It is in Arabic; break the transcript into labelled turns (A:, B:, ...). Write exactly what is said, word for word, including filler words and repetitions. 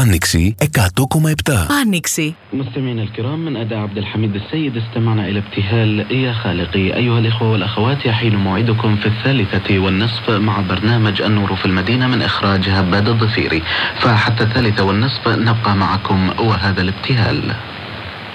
A: Άνοιξη εκατό κόμμα επτά.
B: Άνοιξη.
C: مستمعينا الكرام، من أداء عبد الحميد السيد استمعنا إلى ابتهال يا خالقي. أيها الإخوة والأخوات، يحين موعدكم في الثالثة والنصف مع برنامج النور في المدينة من إخراج هباد الضفيري، فحتى الثالثة والنصف نبقى معكم وهذا الابتهال.